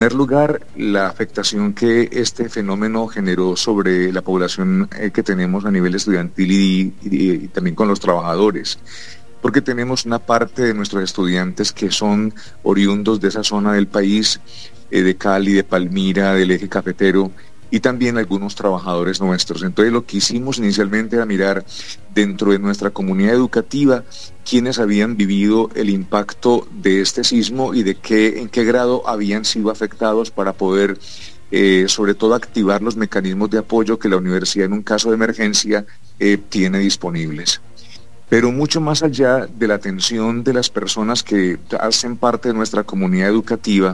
En primer lugar, la afectación que este fenómeno generó sobre la población que tenemos a nivel estudiantil y también con los trabajadores, porque tenemos una parte de nuestros estudiantes que son oriundos de esa zona del país, de Cali, de Palmira, del eje cafetero, y también algunos trabajadores nuestros. Entonces lo que hicimos inicialmente era mirar dentro de nuestra comunidad educativa quiénes habían vivido el impacto de este sismo y en qué grado habían sido afectados para poder sobre todo activar los mecanismos de apoyo que la universidad en un caso de emergencia tiene disponibles. Pero mucho más allá de la atención de las personas que hacen parte de nuestra comunidad educativa,